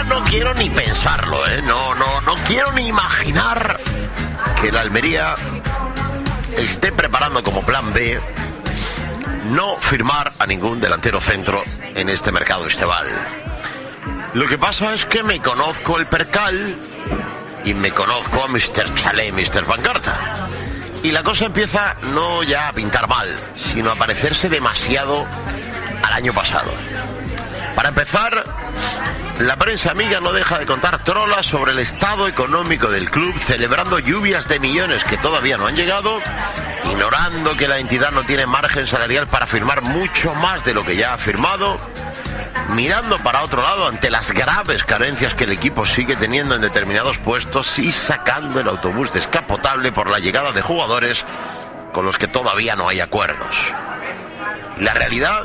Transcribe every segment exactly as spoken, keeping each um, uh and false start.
no quiero ni pensarlo, ¿eh? No, no, no quiero ni imaginar que la Almería esté preparando como plan B no firmar a ningún delantero centro en este mercado estival. Lo que pasa es que me conozco el percal y me conozco a mister Chalé, mister Pancarta. Y la cosa empieza no ya a pintar mal, sino a parecerse demasiado al año pasado. Para empezar, la prensa amiga no deja de contar trolas sobre el estado económico del club, celebrando lluvias de millones que todavía no han llegado, ignorando que la entidad no tiene margen salarial para firmar mucho más de lo que ya ha firmado, mirando para otro lado ante las graves carencias que el equipo sigue teniendo en determinados puestos y sacando el autobús descapotable por la llegada de jugadores con los que todavía no hay acuerdos. La realidad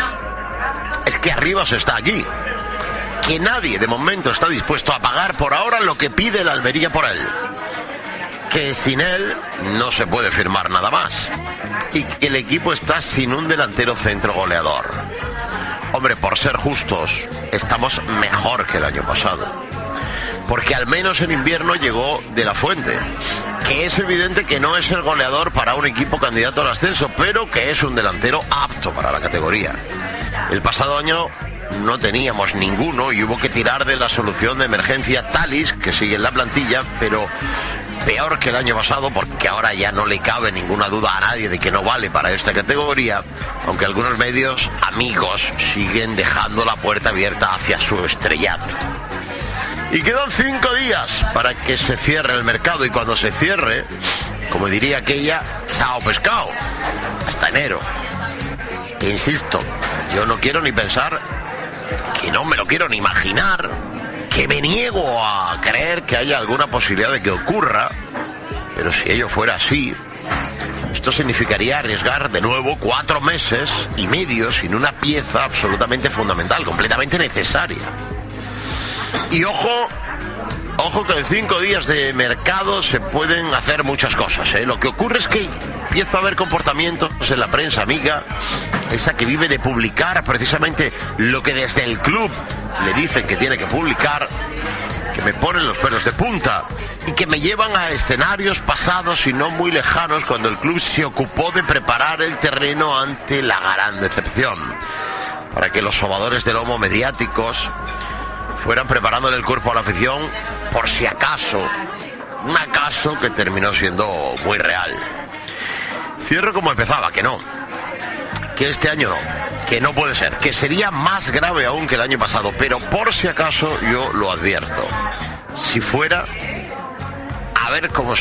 es que arriba se está aquí, que nadie de momento está dispuesto a pagar por ahora lo que pide la Almería por él, que sin él no se puede firmar nada más y que el equipo está sin un delantero centro goleador. Hombre, por ser justos, estamos mejor que el año pasado, porque al menos en invierno llegó De la Fuente, que es evidente que no es el goleador para un equipo candidato al ascenso, pero que es un delantero apto para la categoría. El pasado año no teníamos ninguno y hubo que tirar de la solución de emergencia Talis, que sigue en la plantilla, pero peor que el año pasado, porque ahora ya no le cabe ninguna duda a nadie de que no vale para esta categoría, aunque algunos medios amigos siguen dejando la puerta abierta hacia su estrellato. Y quedan cinco días para que se cierre el mercado, y cuando se cierre, como diría aquella, chao pescado, hasta enero. Que insisto, yo no quiero ni pensar, que no me lo quiero ni imaginar, que me niego a creer que haya alguna posibilidad de que ocurra, pero si ello fuera así, esto significaría arriesgar de nuevo cuatro meses y medio sin una pieza absolutamente fundamental, completamente necesaria. Y ojo, ojo que en cinco días de mercado se pueden hacer muchas cosas, ¿eh? Lo que ocurre es que empieza a haber comportamientos en la prensa amiga, esa que vive de publicar precisamente lo que desde el club le dicen que tiene que publicar, que me ponen los pelos de punta y que me llevan a escenarios pasados y no muy lejanos, cuando el club se ocupó de preparar el terreno ante la gran decepción, para que los sobadores de lomo mediáticos fueran preparándole el cuerpo a la afición por si acaso, un acaso que terminó siendo muy real. Cierro como empezaba, que no, que este año no, que no puede ser, que sería más grave aún que el año pasado, pero por si acaso yo lo advierto, si fuera, a ver cómo se